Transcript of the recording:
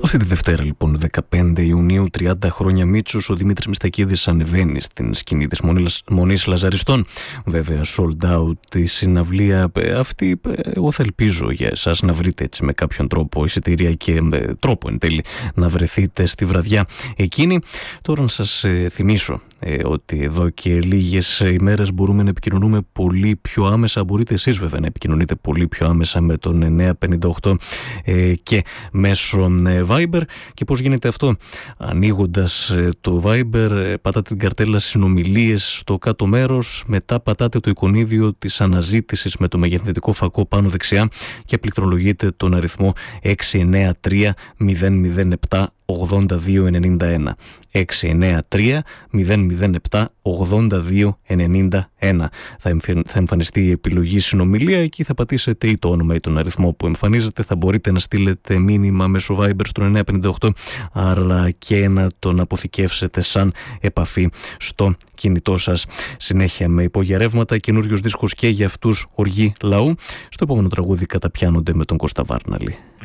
Αυτή τη Δευτέρα, λοιπόν, 15 Ιουνίου, 30 χρόνια Μίτσος, ο Δημήτρης Μιστακίδης ανεβαίνει στην σκηνή της Μονής Λαζαριστών. Βέβαια, sold out η συναυλία αυτή. Εγώ θα ελπίζω για εσάς να βρείτε έτσι με κάποιον τρόπο εισιτήρια και τρόπο εν τέλει να βρεθείτε στη βραδιά εκείνη. Τώρα να σας θυμίσω ότι εδώ και λίγες ημέρες μπορούμε να επικοινωνούμε πολύ πιο άμεσα. Μπορείτε εσείς βέβαια να επικοινωνείτε πολύ πιο άμεσα με τον 958 και μέσω Viber. Και πώς γίνεται αυτό? Ανοίγοντας το Viber, πατάτε την καρτέλα συνομιλίες στο κάτω μέρος, μετά πατάτε το εικονίδιο της αναζήτησης με το μεγεθυντικό φακό πάνω δεξιά και πληκτρολογείτε τον αριθμό 693 007 8291. 693 007 8291. Θα εμφανιστεί η επιλογή συνομιλία. Εκεί θα πατήσετε ή το όνομα ή τον αριθμό που εμφανίζεται. Θα μπορείτε να στείλετε μήνυμα μέσω Viber στο 958, αλλά και να τον αποθηκεύσετε σαν επαφή στο κινητό σας. Συνέχεια με υπογειαρεύματα, καινούριος δίσκος και για αυτούς, οργή λαού. Στο επόμενο τραγούδι καταπιάνονται με τον Κώστα Βάρναλη.